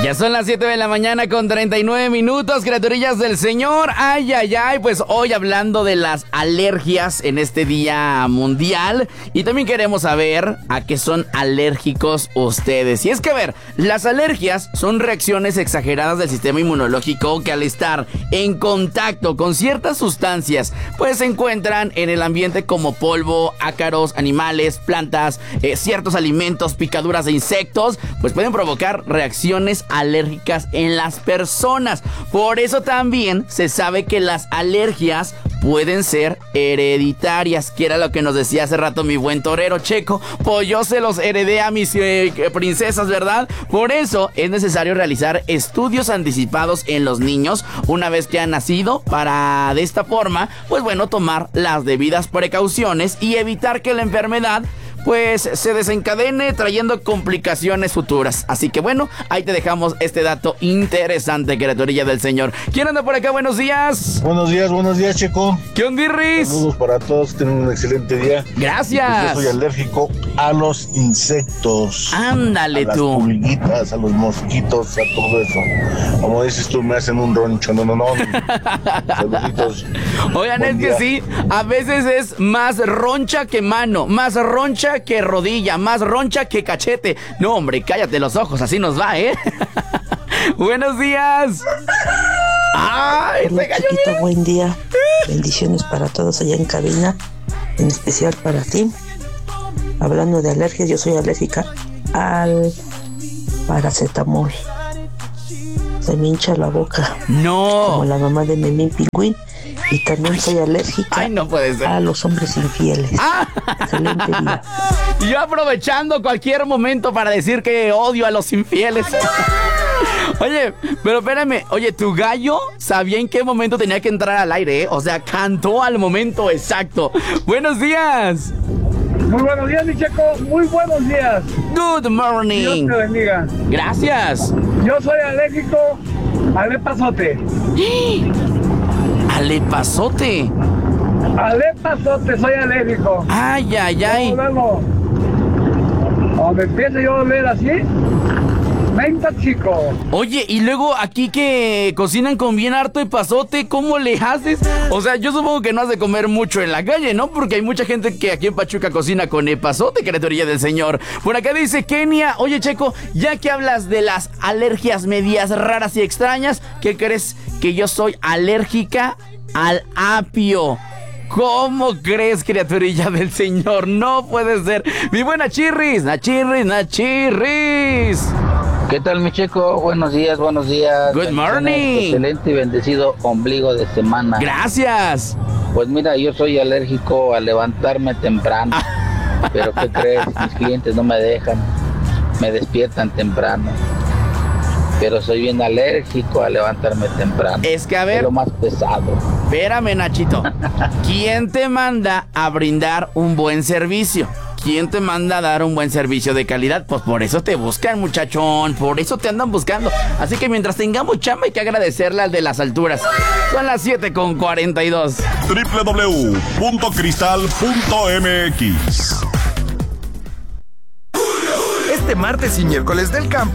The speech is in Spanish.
Ya son las 7 de la mañana con 39 minutos, criaturillas del Señor. Ay, ay, ay, pues hoy hablando de las alergias en este día mundial. Y también queremos saber a qué son alérgicos ustedes. Y es que, a ver, las alergias son reacciones exageradas del sistema inmunológico que al estar en contacto con ciertas sustancias, pues se encuentran en el ambiente como polvo, ácaros, animales, plantas, ciertos alimentos, picaduras de insectos, pues pueden provocar reacciones alérgicas en las personas. Por eso también se sabe que las alergias pueden ser hereditarias, que era lo que nos decía hace rato mi buen torero Checo. Pues yo se los heredé a mis princesas, ¿verdad? Por eso es necesario realizar estudios anticipados en los niños una vez que han nacido, para de esta forma, pues bueno, tomar las debidas precauciones y evitar que la enfermedad pues se desencadene trayendo complicaciones futuras. Así que bueno, ahí te dejamos este dato interesante, criaturilla del Señor. ¿Quién anda por acá? Buenos días. Buenos días, Checo. ¿Qué ondirris? Saludos para todos, tengan un excelente día. Gracias. Pues yo soy alérgico a los insectos. Ándale a tú. A las pulguitas, a los mosquitos, a todo eso. Como dices tú, me hacen un roncho. No. Saluditos. Oigan, Buen es día. que sí, a veces es más roncha que mano, más roncha que rodilla, más roncha que cachete. No, hombre, cállate los ojos, así nos va, ¿eh? Buenos días. ¡Ay, Hola, se cayó chiquito, bien! buen día. Bendiciones para todos allá en cabina, en especial para ti. Hablando de alergias, yo soy alérgica al paracetamol. Se me hincha la boca, como No. la mamá de Memín Pingüín. Y también soy alérgica Ay, no puede ser. a los hombres infieles. Excelente día. Yo aprovechando cualquier momento para decir que odio a los infieles. Oye, pero espérame. Oye, tu gallo sabía en qué momento tenía que entrar al aire, ¿eh? O sea, cantó al momento exacto. Buenos días. Muy buenos días, mi Checo. Muy buenos días. Good Dios morning. te bendiga. Gracias. Yo soy alérgico al epazote. Ale pasote. Al epazote soy alérgico. Ay, ay, ay. Luego, cuando empiece yo a oler así, me intoxico. Oye, y luego aquí que cocinan con bien harto de pasote, ¿cómo le haces? O sea, yo supongo que no has de comer mucho en la calle, ¿no? Porque hay mucha gente que aquí en Pachuca cocina con epazote, criaturilla del Señor. Por acá dice Kenia, oye Checo, ya que hablas de las alergias medias raras y extrañas, ¿qué crees? Que yo soy alérgica al apio. ¿Cómo crees, criaturilla del Señor? No puede ser. Mi buena Chirris, Nachirris. ¿Qué tal, mi Checo? Buenos días. Good morning. Excelente y bendecido ombligo de semana. Gracias. Pues mira, yo soy alérgico a levantarme temprano. Pero ¿qué crees? Mis clientes no me dejan. Me despiertan temprano. Pero soy bien alérgico a levantarme temprano. Es que, a ver, Es lo más pesado. espérame, Nachito. ¿Quién te manda a brindar un buen servicio? ¿Quién te manda a dar un buen servicio de calidad? Pues por eso te buscan, muchachón. Por eso te andan buscando. Así que mientras tengamos chamba hay que agradecerle al de las alturas. Son las 7:42. www.cristal.mx. Este martes y miércoles del campo